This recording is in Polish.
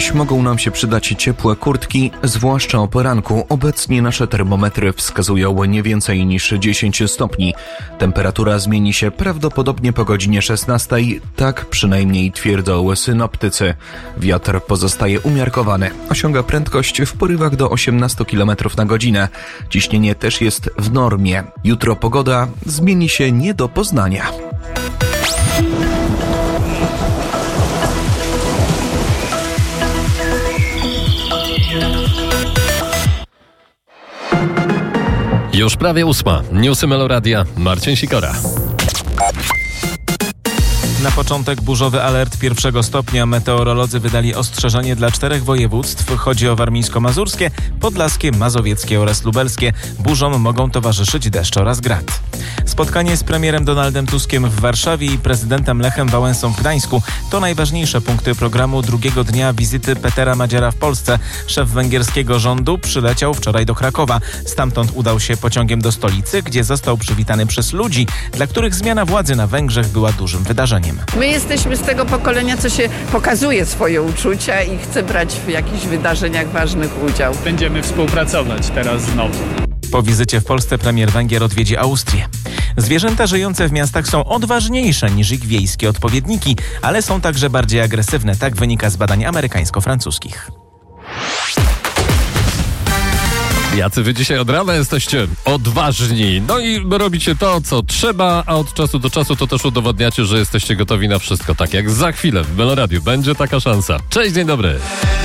Dziś mogą nam się przydać ciepłe kurtki, zwłaszcza o poranku. Obecnie nasze termometry wskazują nie więcej niż 10 stopni. Temperatura zmieni się prawdopodobnie po godzinie 16, tak przynajmniej twierdzą synoptycy. Wiatr pozostaje umiarkowany. Osiąga prędkość w porywach do 18 km na godzinę. Ciśnienie też jest w normie. Jutro pogoda zmieni się nie do poznania. Już prawie 8. Newsy Meloradia. Marcin Sikora. Na początek burzowy alert 1 stopnia. Meteorolodzy wydali ostrzeżenie dla 4 województw. Chodzi o warmińsko-mazurskie, podlaskie, mazowieckie oraz lubelskie. Burzom mogą towarzyszyć deszcz oraz grad. Spotkanie z premierem Donaldem Tuskiem w Warszawie i prezydentem Lechem Wałęsą w Gdańsku to najważniejsze punkty programu drugiego dnia wizyty Petera Madziara w Polsce. Szef węgierskiego rządu przyleciał wczoraj do Krakowa. Stamtąd udał się pociągiem do stolicy, gdzie został przywitany przez ludzi, dla których zmiana władzy na Węgrzech była dużym wydarzeniem. My jesteśmy z tego pokolenia, co się pokazuje swoje uczucia i chce brać w jakichś wydarzeniach ważnych udział. Będziemy współpracować teraz znowu. Po wizycie w Polsce premier Węgier odwiedzi Austrię. Zwierzęta żyjące w miastach są odważniejsze niż ich wiejskie odpowiedniki, ale są także bardziej agresywne. Tak wynika z badań amerykańsko-francuskich. Jacy wy dzisiaj od rana jesteście odważni. No i robicie to, co trzeba, a od czasu do czasu to też udowodniacie, że jesteście gotowi na wszystko. Tak jak za chwilę w Meloradiu będzie taka szansa. Cześć, dzień dobry.